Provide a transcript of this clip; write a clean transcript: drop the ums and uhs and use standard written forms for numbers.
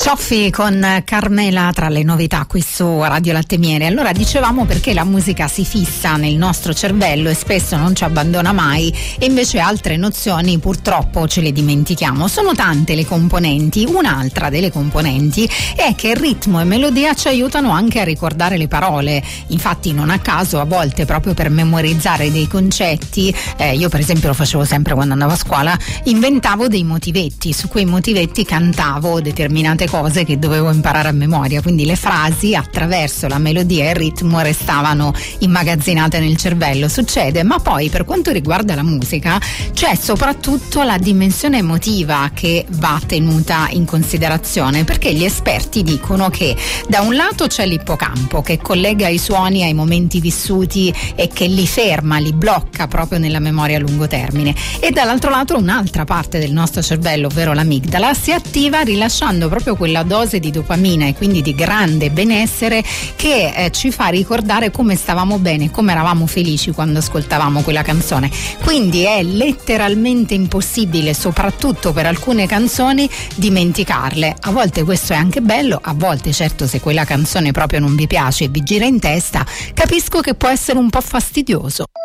Cioffi con Carmela tra le novità qui su Radio Latte Miele. Allora, dicevamo perché la musica si fissa nel nostro cervello e spesso non ci abbandona mai, e invece altre nozioni purtroppo ce le dimentichiamo. Sono tante le componenti. Un'altra delle componenti è che ritmo e melodia ci aiutano anche a ricordare le parole. Infatti, non a caso, a volte proprio per memorizzare dei concetti, io per esempio lo facevo sempre quando andavo a scuola, inventavo dei motivetti, su quei motivetti cantavo determinate cose che dovevo imparare a memoria, quindi le frasi attraverso la melodia e il ritmo restavano immagazzinate nel cervello. Succede, ma poi per quanto riguarda la musica c'è soprattutto la dimensione emotiva che va tenuta in considerazione, perché gli esperti dicono che da un lato c'è l'ippocampo che collega i suoni ai momenti vissuti e che li ferma, li blocca proprio nella memoria a lungo termine, e dall'altro lato un'altra parte del nostro cervello, ovvero l'amigdala, si attiva rilasciando proprio quella dose di dopamina e quindi di grande benessere che ci fa ricordare come stavamo bene, come eravamo felici quando ascoltavamo quella canzone. Quindi è letteralmente impossibile, soprattutto per alcune canzoni, dimenticarle. A volte questo è anche bello, a volte certo, se quella canzone proprio non vi piace e vi gira in testa, capisco che può essere un po' fastidioso.